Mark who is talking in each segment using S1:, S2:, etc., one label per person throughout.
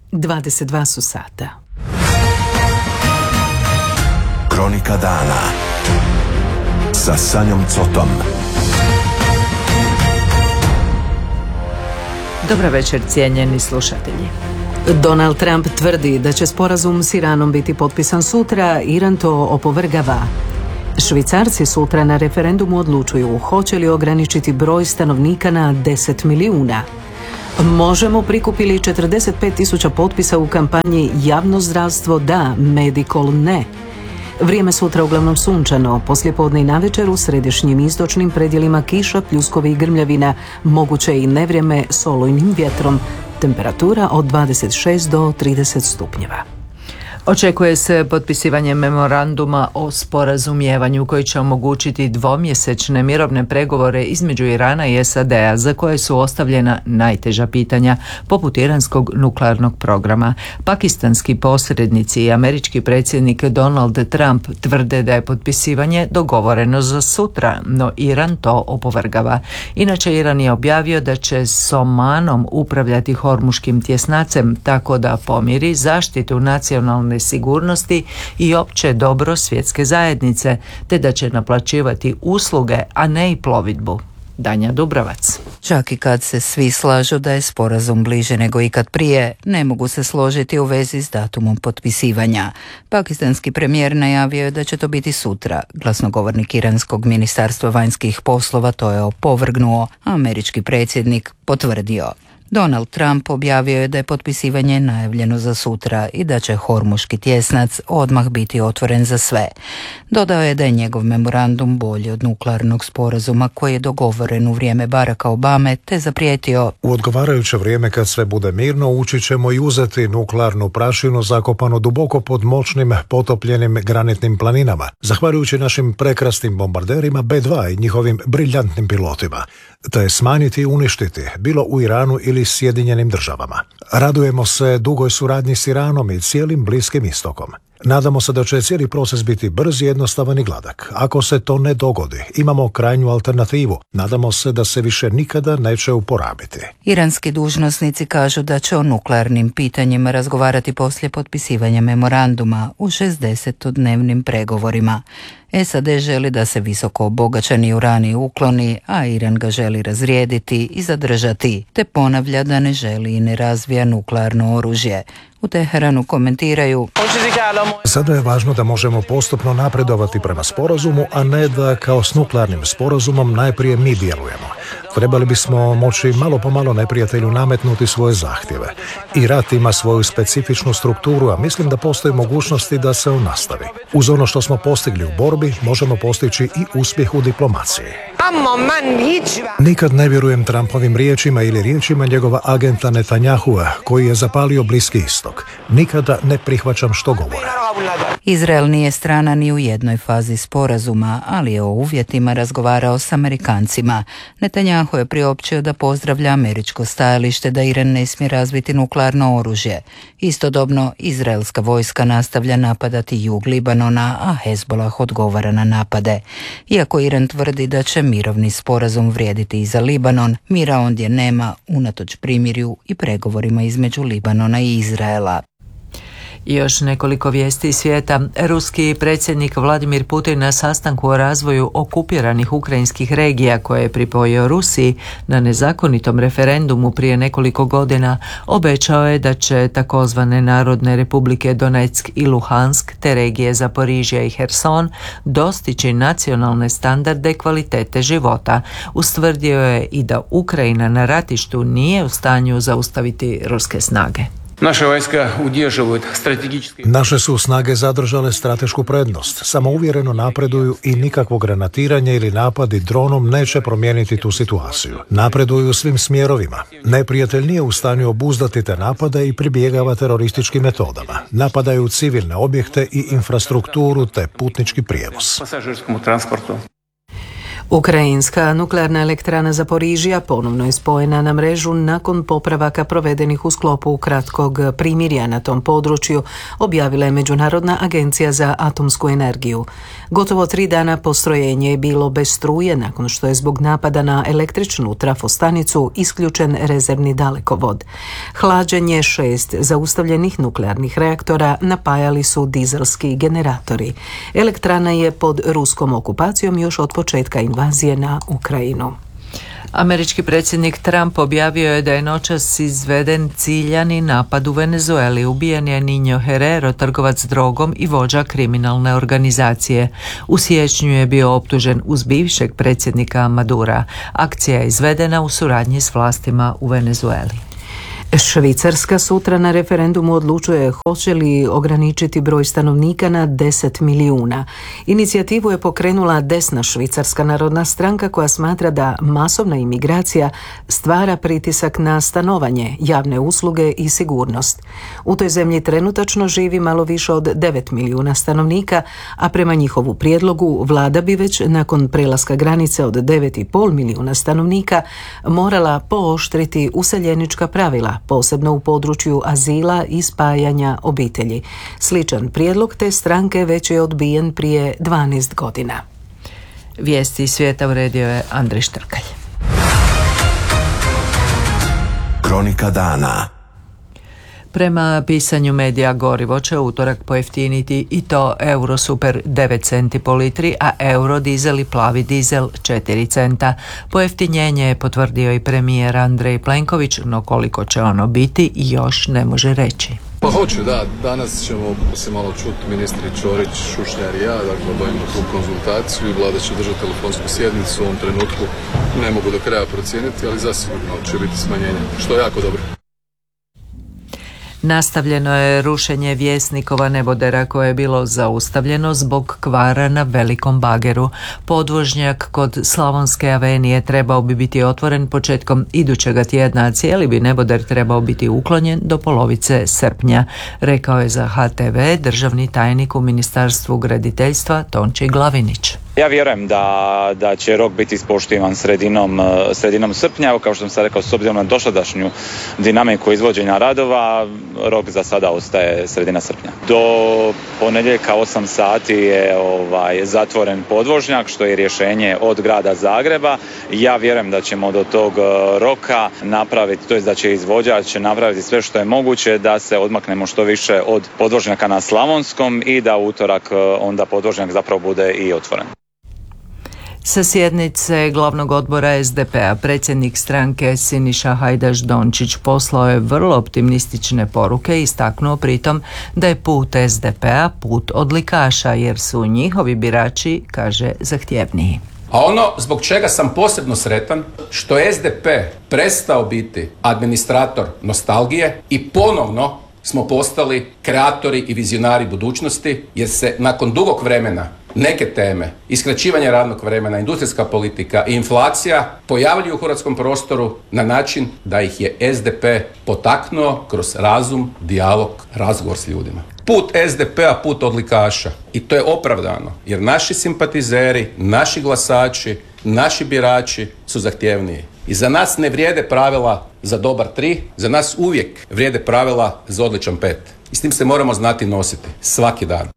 S1: 22 su sata.
S2: Kronika dana sa Sanjom Cotom.
S1: Dobar večer, cijenjeni slušatelji. Donald Trump tvrdi da će sporazum s Iranom biti potpisan sutra, Iran to opovrgava. Švicarci sutra na referendumu odlučuju hoće li ograničiti broj stanovnika na 10 milijuna. Možemo prikupili 45.000 potpisa u kampanji Javno zdravstvo da, Medical ne. Vrijeme sutra uglavnom sunčano, poslijepodne i navečer u središnjim i istočnim predjelima kiša, pljuskovi i grmljavina, moguće i nevrijeme s olujnim vjetrom, temperatura od 26 do 30 stupnjeva. Očekuje se potpisivanje memoranduma o sporazumijevanju koji će omogućiti dvomjesečne mirovne pregovore između Irana i SAD-a za koje su ostavljena najteža pitanja poput iranskog nuklearnog programa. Pakistanski posrednici i američki predsjednik Donald Trump tvrde da je potpisivanje dogovoreno za sutra, no Iran to opovrgava. Inače, Iran je objavio da će s Omanom upravljati Hormuškim tjesnacem tako da pomiri zaštitu nacionalne sigurnosti i opće dobro svjetske zajednice, te da će naplaćivati usluge, a ne i plovidbu. Danja Dubrovac.
S3: Čak i kad se svi slažu da je sporazum bliže nego ikad prije, ne mogu se složiti u vezi s datumom potpisivanja. Pakistanski premijer najavio je da će to biti sutra. Glasnogovornik iranskog ministarstva vanjskih poslova to je opovrgnuo, a američki predsjednik potvrdio. Donald Trump objavio je da je potpisivanje najavljeno za sutra i da će Hormuški tjesnac odmah biti otvoren za sve. Dodao je da je njegov memorandum bolji od nuklearnog sporazuma koji je dogovoren u vrijeme Baracka Obame, te zaprijetio:
S4: u odgovarajuće vrijeme kad sve bude mirno ući ćemo i uzeti nuklearnu prašinu zakopanu duboko pod moćnim potopljenim granitnim planinama, zahvaljujući našim prekrasnim bombarderima B-2 i njihovim briljantnim pilotima, te smanjiti i uništiti, bilo u Iranu ili Sjedinjenim državama. Radujemo se dugoj suradnji s Iranom i cijelim Bliskim istokom. Nadamo se da će cijeli proces biti brz, jednostavan i gladak. Ako se to ne dogodi, imamo krajnju alternativu. Nadamo se da se više nikada neće uporabiti.
S3: Iranski dužnosnici kažu da će o nuklearnim pitanjima razgovarati poslije potpisivanja memoranduma u 60-dnevnim pregovorima. SAD želi da se visoko obogaćeni urani ukloni, a Iran ga želi razrijediti i zadržati, te ponavlja da ne želi i ne razvija nuklearno oružje. U Teheranu komentiraju:
S4: sada je važno da možemo postupno napredovati prema sporazumu, a ne da kao s nuklearnim sporazumom najprije mi djelujemo. Trebali bismo moći malo po malo neprijatelju nametnuti svoje zahtjeve. I rat ima svoju specifičnu strukturu, a mislim da postoji mogućnosti da se on nastavi. Uz ono što smo postigli u borbi, možemo postići i uspjeh u diplomaciji. Nikad ne vjerujem Trumpovim riječima ili riječima njegova agenta Netanyahua, koji je zapalio Bliski istok. Nikada ne prihvaćam što govore.
S3: Izrael nije strana ni u jednoj fazi sporazuma, ali je o uvjetima razgovarao s Amerikancima. Netanjahu je priopćio da pozdravlja američko stajalište da Iran ne smije razviti nuklearno oružje. Istodobno, izraelska vojska nastavlja napadati jug Libanona, a Hezbollah odgovara na napade. Iako Iran tvrdi da će mirovni sporazum vrijediti i za Libanon, mira ondje nema unatoč primirju i pregovorima između Libanona i Izraela.
S1: I još nekoliko vijesti iz svijeta. Ruski predsjednik Vladimir Putin na sastanku o razvoju okupiranih ukrajinskih regija koje je pripojio Rusiji na nezakonitom referendumu prije nekoliko godina obećao je da će takozvane Narodne republike Donetsk i Luhansk te regije Zaporižja i Herson dostići nacionalne standarde kvalitete života. Ustvrdio je i da Ukrajina na ratištu nije u stanju zaustaviti ruske snage.
S4: Naše su snage zadržale stratešku prednost, samouvjereno napreduju i nikakvo granatiranje ili napadi dronom neće promijeniti tu situaciju. Napreduju svim smjerovima. Neprijatelj nije u stanju obuzdati te napade i pribjegava terorističkim metodama. Napadaju civilne objekte i infrastrukturu te putnički prijevoz.
S1: Ukrajinska nuklearna elektrana Zaporižija ponovno je spojena na mrežu nakon popravaka provedenih u sklopu kratkog primirja na tom području, objavila je Međunarodna agencija za atomsku energiju. Gotovo 3 dana postrojenje je bilo bez struje nakon što je zbog napada na električnu trafostanicu isključen rezervni dalekovod. Hlađenje 6 zaustavljenih nuklearnih reaktora napajali su dizelski generatori. Elektrana je pod ruskom okupacijom još od početka invazije na Ukrajinu.
S5: Američki predsjednik Trump objavio je da je noćas izveden ciljani napad u Venezueli. Ubijen je Niño Herrero, trgovac drogom i vođa kriminalne organizacije. U siječnju je bio optužen uz bivšeg predsjednika Madura. Akcija je izvedena u suradnji s vlastima u Venezueli.
S1: Švicarska sutra na referendumu odlučuje hoće li ograničiti broj stanovnika na 10 milijuna. Inicijativu je pokrenula desna Švicarska narodna stranka koja smatra da masovna imigracija stvara pritisak na stanovanje, javne usluge i sigurnost. U toj zemlji trenutačno živi malo više od 9 milijuna stanovnika, a prema njihovu prijedlogu vlada bi već nakon prelaska granice od 9,5 milijuna stanovnika morala pooštriti useljenička pravila, posebno u području azila i spajanja obitelji. Sličan prijedlog te stranke već je odbijen prije 12 godina.
S5: Vijesti iz svijeta uredio je Andrej Štrkalj.
S2: Kronika dana.
S5: Prema pisanju medija gorivo će utorak pojeftiniti i to Eurosuper 9 centi po litri, a Eurodizel i plavi dizel 4 centa. Pojeftinjenje je potvrdio i premijer Andrej Plenković, no koliko će ono biti još ne može reći.
S6: Pa hoću, da. Danas ćemo se malo čuti ministri Ćorić, Šušnjar i ja, dakle obavimo tu konzultaciju i vlada će držati telefonsku sjednicu. U ovom trenutku ne mogu do kraja procijeniti, ali zasigurno će biti smanjenje, što je jako dobro.
S5: Nastavljeno je rušenje Vjesnikova nebodera koje je bilo zaustavljeno zbog kvara na velikom bageru. Podvožnjak kod Slavonske avenije trebao bi biti otvoren početkom idućega tjedna, a cijeli bi neboder trebao biti uklonjen do polovice srpnja, rekao je za HTV državni tajnik u Ministarstvu graditeljstva Tonči Glavinić.
S7: Ja vjerujem da će rok biti ispoštivan sredinom srpnja, kao što sam sad rekao, s obzirom na dosadašnju dinamiku izvođenja radova, rok za sada ostaje sredina srpnja. Do ponedjeljka 8 sati je zatvoren podvožnjak, što je rješenje od grada Zagreba. Ja vjerujem da ćemo do tog roka napraviti, to jest da će izvođač napraviti sve što je moguće da se odmaknemo što više od podvožnjaka na Slavonskom i da utorak onda podvožnjak zapravo bude i otvoren.
S5: Sa sjednice glavnog odbora SDP-a predsjednik stranke Siniša Hajdaš Dončić poslao je vrlo optimistične poruke i istaknuo pritom da je put SDP-a put odlikaša jer su njihovi birači, kaže, zahtjevniji.
S8: A ono zbog čega sam posebno sretan, što je SDP prestao biti administrator nostalgije i ponovno smo postali kreatori i vizionari budućnosti, jer se nakon dugog vremena neke teme, iskraćivanje radnog vremena, industrijska politika i inflacija pojavljuju u hrvatskom prostoru na način da ih je SDP potaknuo kroz razum, dijalog, razgovor s ljudima. Put SDP-a, put odlikaša. I to je opravdano, jer naši simpatizeri, naši glasači, naši birači su zahtjevniji. I za nas ne vrijede pravila za dobar 3, za nas uvijek vrijede pravila za odličan 5. I s tim se moramo znati nositi svaki dan.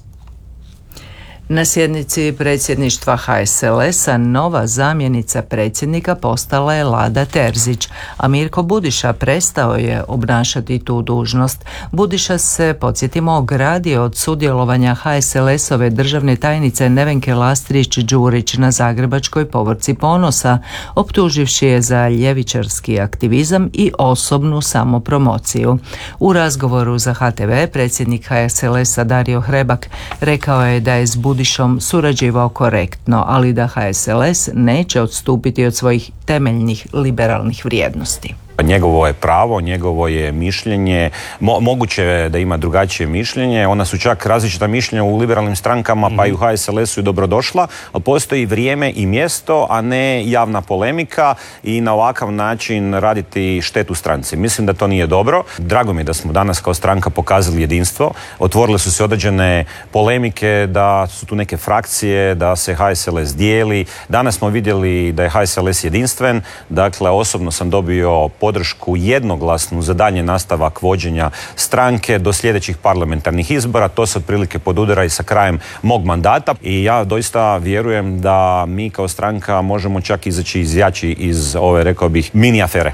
S5: Na sjednici predsjedništva HSLS-a nova zamjenica predsjednika postala je Lada Terzić, a Mirko Budiša prestao je obnašati tu dužnost. Budiša se, podsjetimo, ogradio od sudjelovanja HSLS-ove državne tajnice Nevenke Lastrić-Đurić na zagrebačkoj povorci Ponosa, optuživši je za ljevičarski aktivizam i osobnu samopromociju. U razgovoru za HTV predsjednik HSLS-a Dario Hrebak rekao je da je s Budišom surađivao korektno, ali da HSLS neće odstupiti od svojih temeljnih liberalnih vrijednosti.
S9: Njegovo je pravo, njegovo je mišljenje, moguće je da ima drugačije mišljenje, ona su čak različita mišljenja u liberalnim strankama, pa i u HSLS-u je dobrodošla, ali postoji vrijeme i mjesto, a ne javna polemika i na ovakav način raditi štetu stranci. Mislim da to nije dobro. Drago mi je da smo danas kao stranka pokazali jedinstvo, otvorile su se određene polemike, da su tu neke frakcije, da se HSLS dijeli. Danas smo vidjeli da je HSLS jedinstven, dakle osobno sam dobio podršku jednoglasnu za daljnji nastavak vođenja stranke do sljedećih parlamentarnih izbora. To se otprilike podudara i sa krajem mog mandata i ja doista vjerujem da mi kao stranka možemo čak izaći izjači iz ove, rekao bih, mini afere.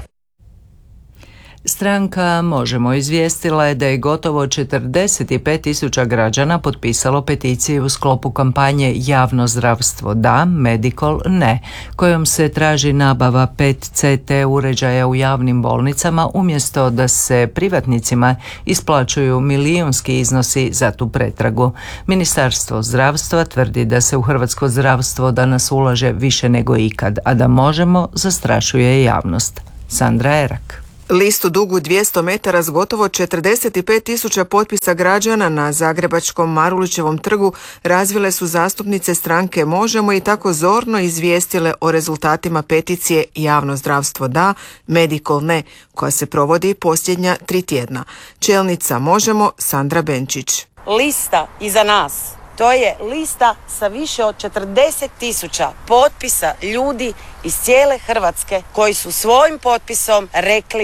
S5: Stranka Možemo izvijestila je da je gotovo 45.000 građana potpisalo peticiju u sklopu kampanje Javno zdravstvo da, Medical ne, kojom se traži nabava 5 CT uređaja u javnim bolnicama umjesto da se privatnicima isplaćuju milijunski iznosi za tu pretragu. Ministarstvo zdravstva tvrdi da se u hrvatsko zdravstvo danas ulaže više nego ikad, a da Možemo zastrašuje javnost. Sandra Erak.
S10: Listu dugu 200 metara s gotovo 45.000 potpisa građana na zagrebačkom Marulićevom trgu razvile su zastupnice stranke Možemo i tako zorno izvijestile o rezultatima peticije Javno zdravstvo da, Medical ne, koja se provodi posljednja 3 tjedna. Čelnica Možemo Sandra Benčić.
S11: Lista iza nas. To je lista sa više od 40.000 potpisa ljudi iz cijele Hrvatske koji su svojim potpisom rekli